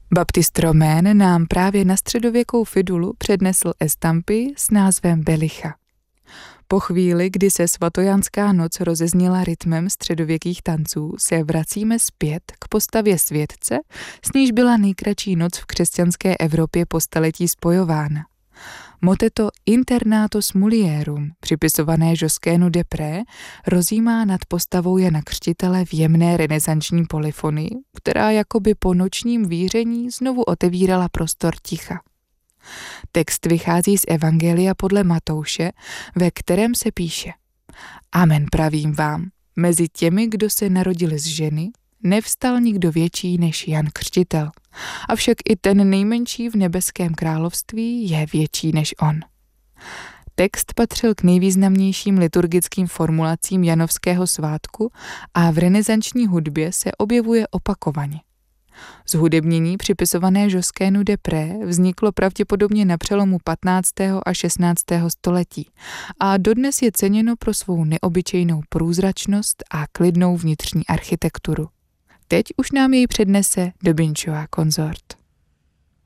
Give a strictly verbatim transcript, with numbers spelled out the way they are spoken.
Baptiste Romain nám právě na středověkou fidulu přednesl estampy s názvem Belicha. Po chvíli, kdy se svatojanská noc rozezněla rytmem středověkých tanců, se vracíme zpět k postavě světce, s níž byla nejkratší noc v křesťanské Evropě po staletí spojována. Moteto Internatus Mulierum, připisované Josquinu de Pré, rozjímá nad postavou Jana Křtitele v jemné renesanční polyfonii, která jakoby po nočním víření znovu otevírala prostor ticha. Text vychází z Evangelia podle Matouše, ve kterém se píše: Amen, pravím vám, mezi těmi, kdo se narodili z ženy, nevstal nikdo větší než Jan Křtitel, avšak i ten nejmenší v nebeském království je větší než on. Text patřil k nejvýznamnějším liturgickým formulacím janovského svátku a v renesanční hudbě se objevuje opakovaně. Zhudebnění připisované Josquinu de Pré vzniklo pravděpodobně na přelomu patnáctého a šestnáctého století a dodnes je ceněno pro svou neobyčejnou průzračnost a klidnou vnitřní architekturu. Teď už nám jej přednese Dobinčová konzort.